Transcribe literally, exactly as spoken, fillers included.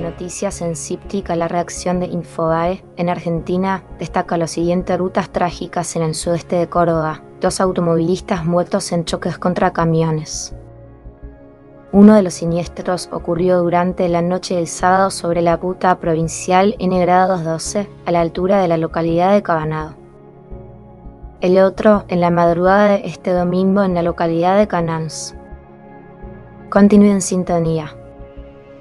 noticias en Cíptica, la redacción de Infobae, en Argentina, destaca las siguientes rutas trágicas en el sudeste de Córdoba. Dos automovilistas muertos en choques contra camiones. Uno de los siniestros ocurrió durante la noche del sábado sobre la ruta provincial N doscientos doce, a la altura de la localidad de Cabanado. El otro, en la madrugada de este domingo, en la localidad de Canans. Continúe en sintonía.